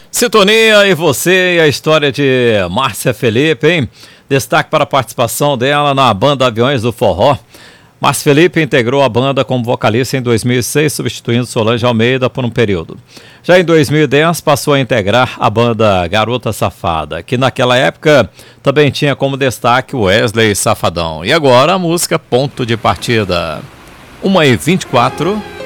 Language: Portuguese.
Sintonia e você e a história de Márcia Felipe, hein? Destaque para a participação dela na banda Aviões do Forró. Márcia Felipe integrou a banda como vocalista em 2006, substituindo Solange Almeida por um período. Já em 2010 passou a integrar a banda Garota Safada, que naquela época também tinha como destaque Wesley Safadão. E agora a música Ponto de Partida. 1h24.